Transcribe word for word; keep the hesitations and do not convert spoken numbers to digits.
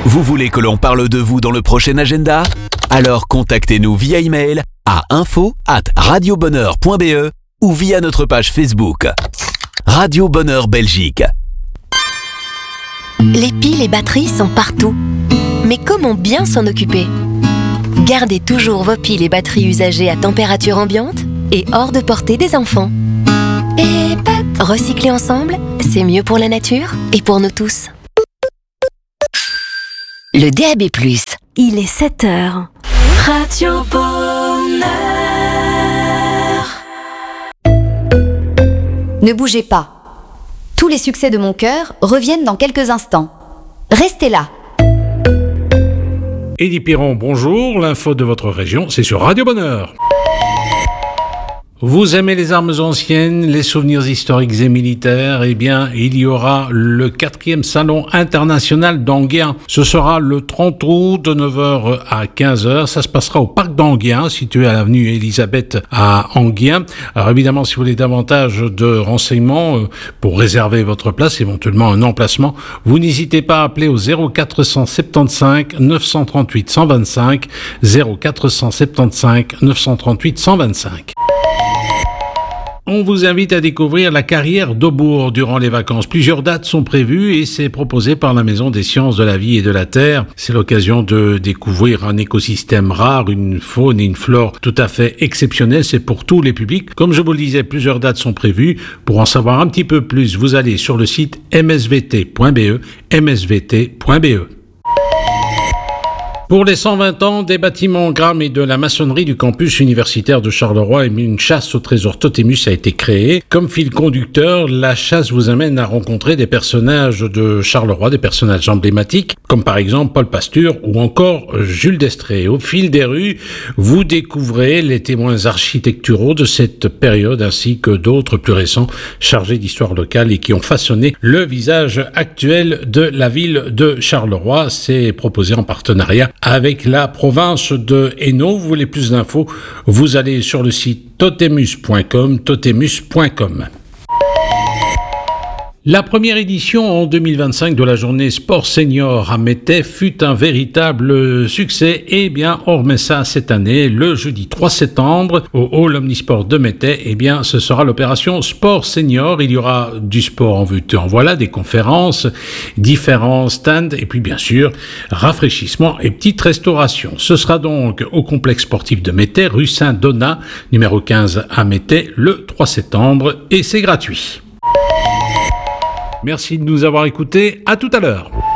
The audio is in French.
Vous voulez que l'on parle de vous dans le prochain agenda? Alors contactez-nous via email à info arobase radiobonheur point b e ou via notre page Facebook. Radio Bonheur Belgique. Les piles et batteries sont partout. Mais comment bien s'en occuper? Gardez toujours vos piles et batteries usagées à température ambiante et hors de portée des enfants. Et pat, recycler ensemble, c'est mieux pour la nature et pour nous tous. Le D A B plus. Il est sept heures. Radio Bonheur. Ne bougez pas. Tous les succès de mon cœur reviennent dans quelques instants. Restez là. Eddie Piron, bonjour. L'info de votre région, c'est sur Radio Bonheur. Vous aimez les armes anciennes, les souvenirs historiques et militaires? Eh bien, il y aura le quatrième salon international d'Enghien. Ce sera le trente août de neuf heures à quinze heures. Ça se passera au parc d'Enghien, situé à l'avenue Elisabeth à Enghien. Alors évidemment, si vous voulez davantage de renseignements pour réserver votre place, éventuellement un emplacement, vous n'hésitez pas à appeler au zéro quatre cent soixante-quinze neuf cent trente-huit cent vingt-cinq, zéro quatre cent soixante-quinze neuf cent trente-huit cent vingt-cinq. On vous invite à découvrir la carrière d'Aubourg durant les vacances. Plusieurs dates sont prévues et c'est proposé par la Maison des sciences de la vie et de la terre. C'est l'occasion de découvrir un écosystème rare, une faune et une flore tout à fait exceptionnelle. C'est pour tous les publics. Comme je vous le disais, plusieurs dates sont prévues. Pour en savoir un petit peu plus, vous allez sur le site m s v t point b e, m s v t point b e. Pour les cent vingt ans des bâtiments Gram et de la maçonnerie du campus universitaire de Charleroi, une chasse au trésor Totémus a été créée. Comme fil conducteur, la chasse vous amène à rencontrer des personnages de Charleroi, des personnages emblématiques, comme par exemple Paul Pasture ou encore Jules Destrée. Au fil des rues, vous découvrez les témoins architecturaux de cette période ainsi que d'autres plus récents chargés d'histoire locale et qui ont façonné le visage actuel de la ville de Charleroi. C'est proposé en partenariat avec la province de Hainaut. Vous voulez plus d'infos, vous allez sur le site totémus point com, totémus point com. La première édition en deux mille vingt-cinq de la journée Sport Senior à Mettey fut un véritable succès. Et bien, on remet ça cette année, le jeudi trois septembre, au Hall Omnisport de Mettey. Et bien, ce sera l'opération Sport Senior. Il y aura du sport en vue de en voilà, des conférences, différents stands, et puis bien sûr, rafraîchissement et petite restauration. Ce sera donc au complexe sportif de Mettey, rue Saint-Donat, numéro quinze à Mettey, le trois septembre, et c'est gratuit. Merci de nous avoir écoutés. À tout à l'heure.